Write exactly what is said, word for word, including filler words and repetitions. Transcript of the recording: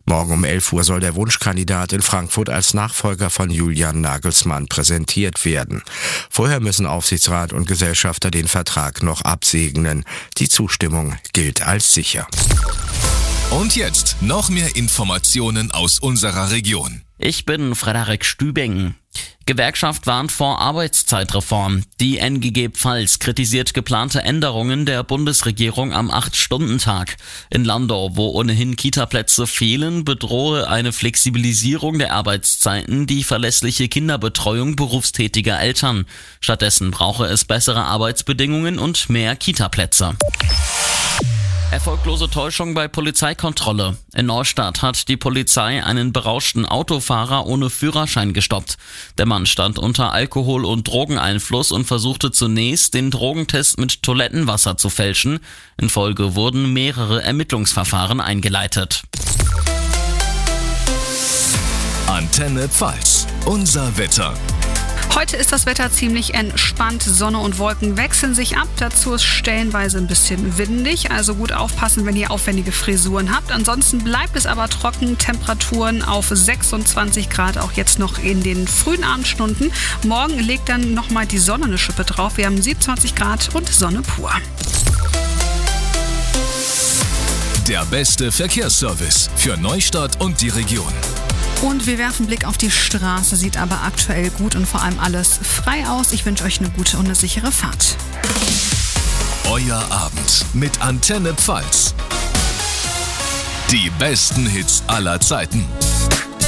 Morgen um elf Uhr soll der Wunschkandidat in Frankfurt als Nachfolger von Julian Nagelsmann präsentiert werden. Vorher müssen Aufsichtsrat und Gesellschafter den Vertrag noch absegnen. Die Zustimmung gilt als sicher. Und jetzt noch mehr Informationen aus unserer Region. Ich bin Frederik Stübing. Gewerkschaft warnt vor Arbeitszeitreform. Die N G G Pfalz kritisiert geplante Änderungen der Bundesregierung am acht-Stunden-Tag. In Landau, wo ohnehin Kitaplätze fehlen, bedrohe eine Flexibilisierung der Arbeitszeiten die verlässliche Kinderbetreuung berufstätiger Eltern. Stattdessen brauche es bessere Arbeitsbedingungen und mehr Kitaplätze. Erfolglose Täuschung bei Polizeikontrolle. In Neustadt hat die Polizei einen berauschten Autofahrer ohne Führerschein gestoppt. Der Mann stand unter Alkohol- und Drogeneinfluss und versuchte zunächst, den Drogentest mit Toilettenwasser zu fälschen. In Folge wurden mehrere Ermittlungsverfahren eingeleitet. Antenne Pfalz, unser Wetter. Heute ist das Wetter ziemlich entspannt. Sonne und Wolken wechseln sich ab. Dazu ist stellenweise ein bisschen windig. Also gut aufpassen, wenn ihr aufwendige Frisuren habt. Ansonsten bleibt es aber trocken. Temperaturen auf sechsundzwanzig Grad, auch jetzt noch in den frühen Abendstunden. Morgen legt dann nochmal die Sonne eine Schippe drauf. Wir haben siebenundzwanzig Grad und Sonne pur. Der beste Verkehrsservice für Neustadt und die Region. Und wir werfen einen Blick auf die Straße, sieht aber aktuell gut und vor allem alles frei aus. Ich wünsche euch eine gute und eine sichere Fahrt. Euer Abend mit Antenne Pfalz. Die besten Hits aller Zeiten.